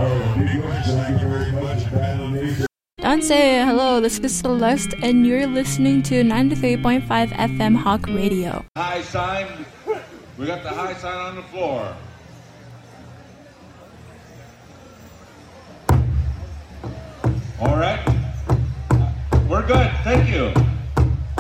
Don't say hello, this is Celeste, and you're listening to 93.5 FM Hawk Radio. High sign. We got the high sign on the floor. All right. We're good. Thank you.